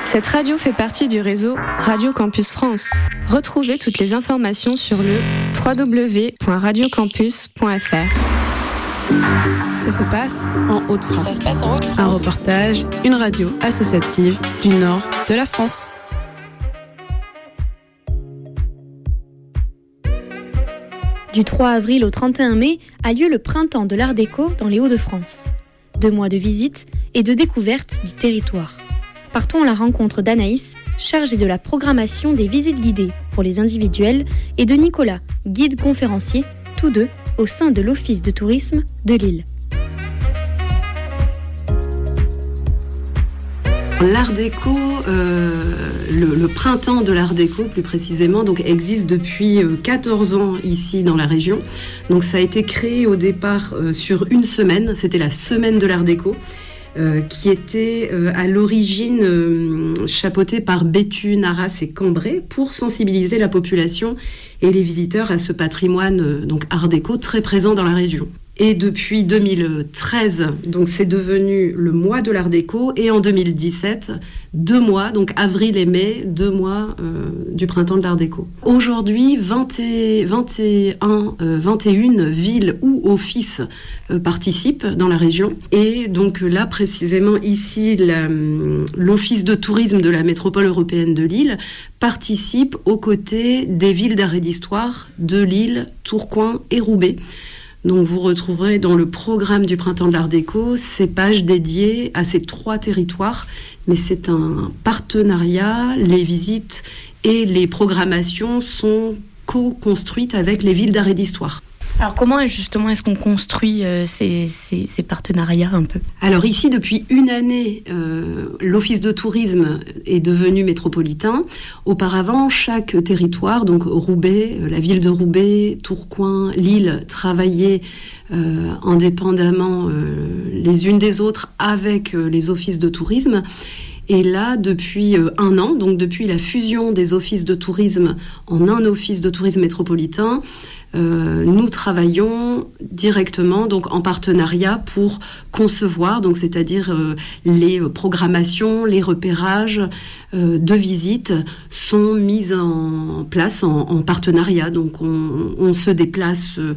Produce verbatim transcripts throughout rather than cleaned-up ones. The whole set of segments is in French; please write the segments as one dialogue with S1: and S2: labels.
S1: Cette radio fait partie du réseau Radio Campus France. Retrouvez toutes les informations sur le w w w point radio campus point f r.
S2: Ça se passe en Hauts-de-France.
S3: Ça se passe en Hauts-de-France.
S2: Un reportage, une radio associative du nord de la France.
S4: Du trois avril au trente et un mai a lieu le printemps de l'Art déco dans les Hauts-de-France. Deux mois de visites et de découvertes du territoire. Partons à la rencontre d'Anaïs, chargée de la programmation des visites guidées pour les individuels, et de Nicolas, guide conférencier, tous deux au sein de l'Office de tourisme de Lille.
S5: L'Art déco, euh, le, le printemps de l'Art déco plus précisément, donc existe depuis quatorze ans ici dans la région. Donc ça a été créé au départ euh, sur une semaine, c'était la semaine de l'Art déco. Euh, qui était euh, à l'origine euh, chapeautée par Béthune, Arras et Cambrai pour sensibiliser la population et les visiteurs à ce patrimoine euh, donc art déco très présent dans la région. Et depuis deux mille treize, donc c'est devenu le mois de l'Art déco, et en deux mille dix-sept, deux mois, donc avril et mai, deux mois euh, du printemps de l'Art déco. Aujourd'hui, vingt et, vingt et un, euh, vingt et une villes ou offices euh, participent dans la région. Et donc là, précisément ici, la, l'Office de tourisme de la métropole européenne de Lille participe aux côtés des villes d'art et d'histoire de Lille, Tourcoing et Roubaix. Donc vous retrouverez dans le programme du Printemps de l'Art déco ces pages dédiées à ces trois territoires. Mais c'est un partenariat, les visites et les programmations sont co-construites avec les villes d'art et d'histoire.
S4: Alors comment justement est-ce qu'on construit euh, ces, ces, ces partenariats un peu ?
S5: Alors ici, depuis une année, euh, l'Office de tourisme est devenu métropolitain. Auparavant, chaque territoire, donc Roubaix, la ville de Roubaix, Tourcoing, Lille, travaillaient euh, indépendamment euh, les unes des autres avec euh, les offices de tourisme. Et là, depuis euh, un an, donc depuis la fusion des offices de tourisme en un office de tourisme métropolitain, Euh, nous travaillons directement donc en partenariat pour concevoir, donc c'est-à-dire euh, les programmations, les repérages euh, de visites sont mis en place en, en partenariat. Donc on, on se déplace, euh,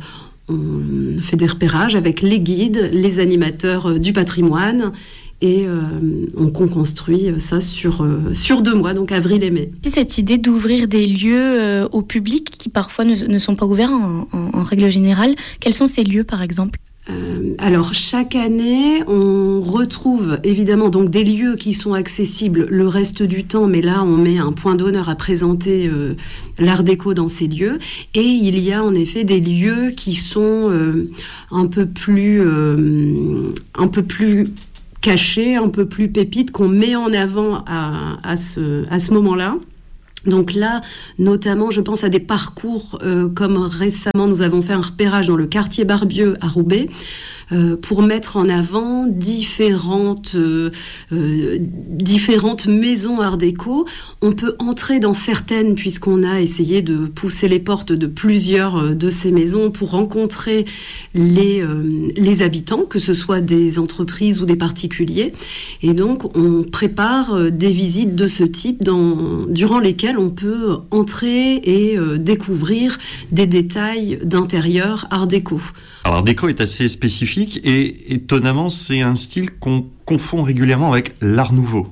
S5: on fait des repérages avec les guides, les animateurs euh, du patrimoine. Et euh, on construit ça sur, euh, sur deux mois, donc avril et mai.
S4: Cette idée d'ouvrir des lieux euh, au public qui parfois ne, ne sont pas ouverts en, en, en règle générale, quels sont ces lieux par exemple ?
S5: Euh, alors chaque année, on retrouve évidemment donc des lieux qui sont accessibles le reste du temps, mais là on met un point d'honneur à présenter euh, l'art déco dans ces lieux. Et il y a en effet des lieux qui sont euh, un peu plus, euh, un peu plus cachés, un peu plus pépites, qu'on met en avant à, à, ce, à ce moment-là. Donc là, notamment, je pense à des parcours, euh, comme récemment, nous avons fait un repérage dans le quartier Barbieux à Roubaix, euh, pour mettre en avant différentes, euh, euh, différentes maisons art déco. On peut entrer dans certaines, puisqu'on a essayé de pousser les portes de plusieurs de ces maisons pour rencontrer les, euh, les habitants, que ce soit des entreprises ou des particuliers. Et donc, on prépare des visites de ce type dans, durant lesquelles on peut entrer et euh, découvrir des détails d'intérieur art déco.
S6: Alors, l'art déco est assez spécifique et étonnamment, c'est un style qu'on confond régulièrement avec l'art nouveau.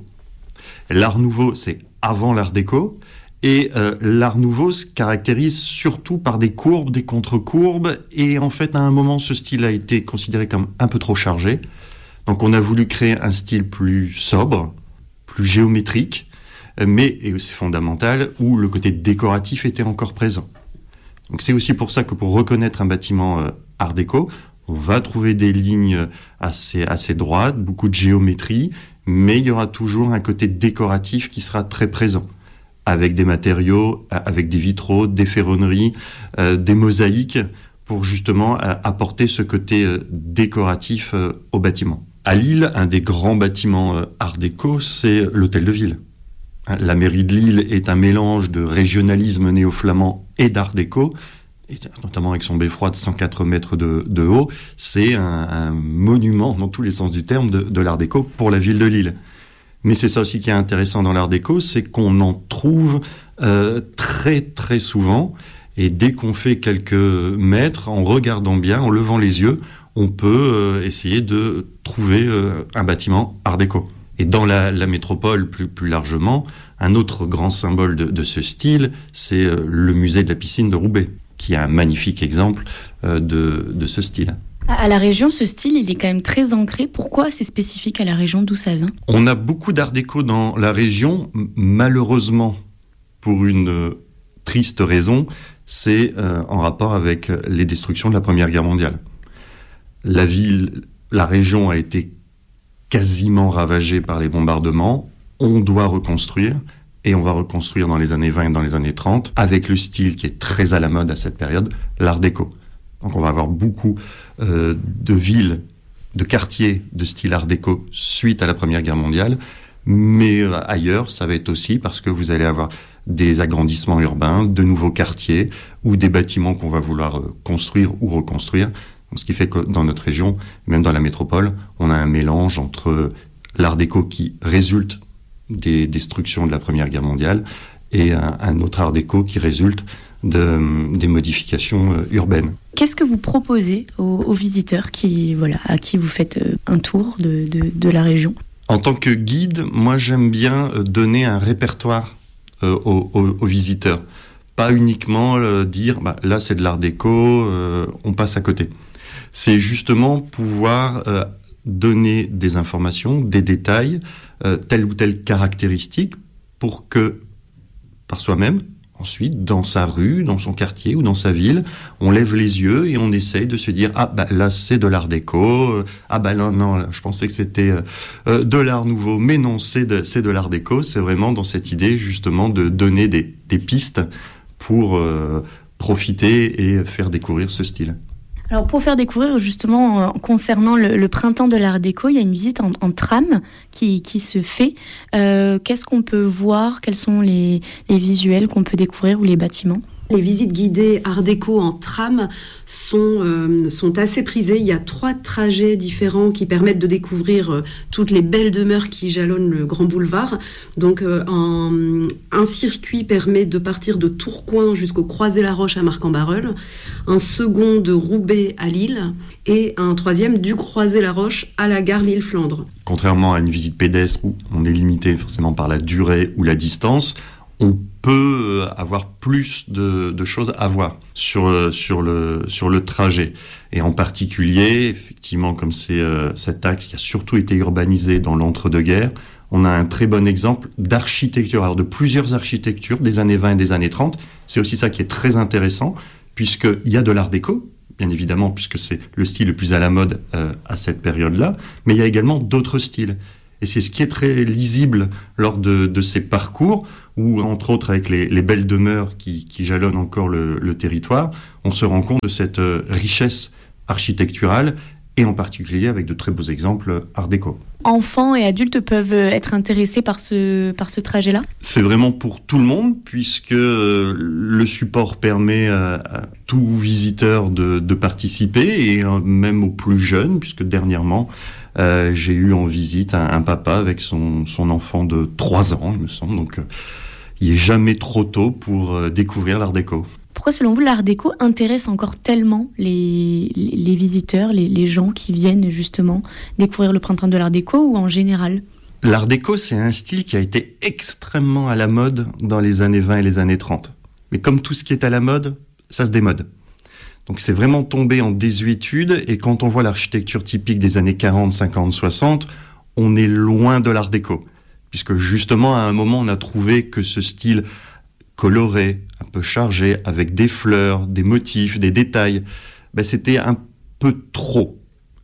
S6: L'art nouveau, c'est avant l'art déco, et euh, l'art nouveau se caractérise surtout par des courbes, des contre-courbes, et en fait, à un moment, ce style a été considéré comme un peu trop chargé. Donc, on a voulu créer un style plus sobre, plus géométrique, mais, et c'est fondamental, où le côté décoratif était encore présent. Donc c'est aussi pour ça que pour reconnaître un bâtiment euh, art déco, on va trouver des lignes assez, assez droites, beaucoup de géométrie, mais il y aura toujours un côté décoratif qui sera très présent, avec des matériaux, avec des vitraux, des ferronneries, euh, des mosaïques, pour justement euh, apporter ce côté euh, décoratif euh, au bâtiment. À Lille, un des grands bâtiments euh, art déco, c'est l'hôtel de ville. La mairie de Lille est un mélange de régionalisme néo-flamand et d'art déco, et notamment avec son beffroi de cent quatre mètres de, de haut. C'est un, un monument, dans tous les sens du terme, de, de l'art déco pour la ville de Lille. Mais c'est ça aussi qui est intéressant dans l'art déco, c'est qu'on en trouve euh, très très souvent. Et dès qu'on fait quelques mètres, en regardant bien, en levant les yeux, on peut euh, essayer de trouver euh, un bâtiment art déco. Et dans la, la métropole, plus, plus largement, un autre grand symbole de, de ce style, c'est euh, le musée de la piscine de Roubaix, qui est un magnifique exemple euh, de, de ce style.
S4: À la région, ce style, il est quand même très ancré. Pourquoi c'est spécifique à la région? D'où ça vient?
S6: On a beaucoup d'art déco dans la région, malheureusement, pour une euh, triste raison, c'est euh, en rapport avec les destructions de la Première Guerre mondiale. La ville, la région a été quasiment ravagée par les bombardements. On doit reconstruire, et on va reconstruire dans les années vingt et dans les années trente, avec le style qui est très à la mode à cette période, l'art déco. Donc on va avoir beaucoup euh, de villes, de quartiers de style art déco suite à la Première Guerre mondiale, mais euh, ailleurs, ça va être aussi parce que vous allez avoir des agrandissements urbains, de nouveaux quartiers ou des bâtiments qu'on va vouloir construire ou reconstruire. Donc, ce qui fait que dans notre région, même dans la métropole, on a un mélange entre l'art déco qui résulte des destructions de la Première Guerre mondiale et un, un autre art déco qui résulte de, des modifications urbaines.
S4: Qu'est-ce que vous proposez aux, aux visiteurs qui, voilà, à qui vous faites un tour de, de, de la région?
S6: En tant que guide, moi j'aime bien donner un répertoire Euh, aux, aux, aux visiteurs. Pas uniquement euh, dire bah, là c'est de l'art déco, euh, on passe à côté. C'est justement pouvoir euh, donner des informations, des détails, euh, telle ou telle caractéristique pour que par soi-même, ensuite dans sa rue, dans son quartier ou dans sa ville, on lève les yeux et on essaye de se dire ah bah là c'est de l'art déco, ah bah là non, là, je pensais que c'était euh, de l'art nouveau, mais non c'est de c'est de l'art déco. C'est vraiment dans cette idée justement de donner des des pistes pour euh, profiter et faire découvrir ce style.
S4: Alors pour faire découvrir justement euh, concernant le, le printemps de l'art déco, il y a une visite en, en tram qui, qui se fait. Euh, qu'est-ce qu'on peut voir? Quels sont les, les visuels qu'on peut découvrir ou les bâtiments?
S5: Les visites guidées art déco en tram sont, euh, sont assez prisées. Il y a trois trajets différents qui permettent de découvrir euh, toutes les belles demeures qui jalonnent le Grand Boulevard. Donc euh, un, un circuit permet de partir de Tourcoing jusqu'au Croisé-la-Roche à Marcq-en-Barœul, un second de Roubaix à Lille et un troisième du Croisé-la-Roche à la gare Lille-Flandre.
S6: Contrairement à une visite pédestre où on est limité forcément par la durée ou la distance, on peut avoir plus de, de choses à voir sur, sur, le, sur le trajet. Et en particulier, effectivement, comme c'est euh, cet axe qui a surtout été urbanisé dans l'entre-deux-guerres, on a un très bon exemple d'architecture, alors de plusieurs architectures des années vingt et des années trente. C'est aussi ça qui est très intéressant, puisqu'il y a de l'art déco, bien évidemment, puisque c'est le style le plus à la mode euh, à cette période-là, mais il y a également d'autres styles. Et c'est ce qui est très lisible lors de, de ces parcours, où, entre autres, avec les, les belles demeures qui, qui jalonnent encore le, le territoire, on se rend compte de cette richesse architecturale, et en particulier avec de très beaux exemples art déco.
S4: Enfants et adultes peuvent être intéressés par ce, par ce trajet-là?
S6: C'est vraiment pour tout le monde, puisque le support permet à, à tout visiteur de, de participer, et même aux plus jeunes, puisque dernièrement, Euh, j'ai eu en visite un, un papa avec son, son enfant de trois ans, il me semble. Donc, euh, il n'est jamais trop tôt pour euh, découvrir l'art déco.
S4: Pourquoi, selon vous, l'art déco intéresse encore tellement les, les, les visiteurs, les, les gens qui viennent justement découvrir le printemps de l'art déco, ou en général?
S6: L'art déco, c'est un style qui a été extrêmement à la mode dans les années vingt et les années trente. Mais comme tout ce qui est à la mode, ça se démode. Donc c'est vraiment tombé en désuétude, et quand on voit l'architecture typique des années quarante, cinquante, soixante, on est loin de l'art déco. Puisque justement, à un moment, on a trouvé que ce style coloré, un peu chargé, avec des fleurs, des motifs, des détails, ben c'était un peu trop.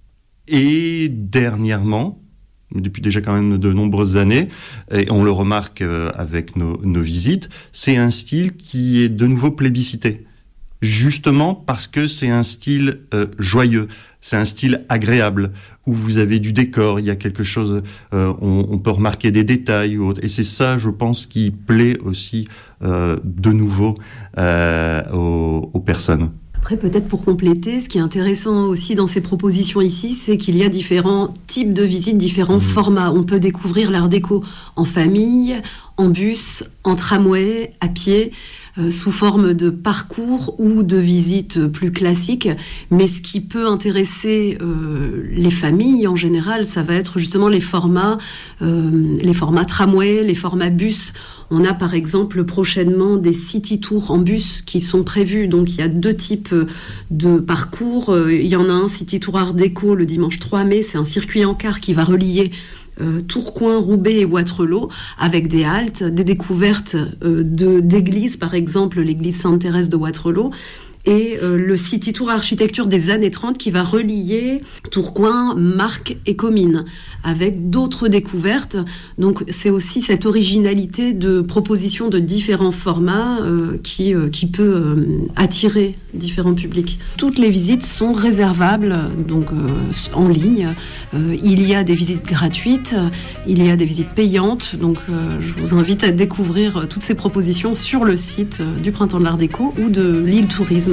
S6: Et dernièrement, depuis déjà quand même de nombreuses années, et on le remarque avec nos, nos visites, c'est un style qui est de nouveau plébiscité. Justement parce que c'est un style euh, joyeux, c'est un style agréable, où vous avez du décor, il y a quelque chose, euh, on, on peut remarquer des détails ou autre, et c'est ça, je pense, qui plaît aussi euh, de nouveau euh, aux, aux personnes.
S5: Après, peut-être pour compléter, ce qui est intéressant aussi dans ces propositions ici, c'est qu'il y a différents types de visites, différents mmh. formats. On peut découvrir l'art déco en famille, en bus, en tramway, à pied, euh, sous forme de parcours ou de visites plus classiques. Mais ce qui peut intéresser euh, les familles en général, ça va être justement les formats, euh, les formats tramway, les formats bus. On a par exemple prochainement des city tours en bus qui sont prévus. Donc il y a deux types de parcours. Il y en a un city tour art déco le dimanche trois mai. C'est un circuit en car qui va relier euh, Tourcoing, Roubaix et Wattrelos avec des haltes, des découvertes euh, de, d'églises, par exemple l'église Sainte-Thérèse de Wattrelos. Et euh, le City Tour Architecture des années trente qui va relier Tourcoing, Marques et Comines avec d'autres découvertes. Donc c'est aussi cette originalité de proposition de différents formats euh, qui, euh, qui peut euh, attirer différents publics. Toutes les visites sont réservables donc, euh, en ligne. Euh, il y a des visites gratuites, il y a des visites payantes. Donc euh, je vous invite à découvrir toutes ces propositions sur le site euh, du Printemps de l'Art Déco ou de Lille Tourisme.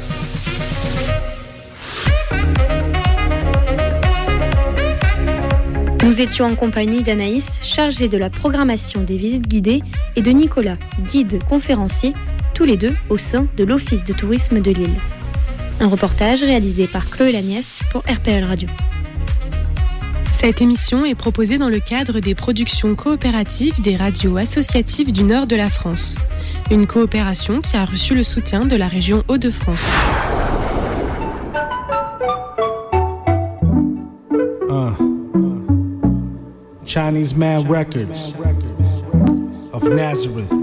S4: Nous étions en compagnie d'Anaïs, chargée de la programmation des visites guidées, et de Nicolas, guide conférencier, tous les deux au sein de l'Office de tourisme de Lille. Un reportage réalisé par Chloé Lagnès pour R P L Radio.
S3: Cette émission est proposée dans le cadre des productions coopératives des radios associatives du nord de la France. Une coopération qui a reçu le soutien de la région Hauts-de-France.
S7: Uh, Chinese Man Records of Nazareth.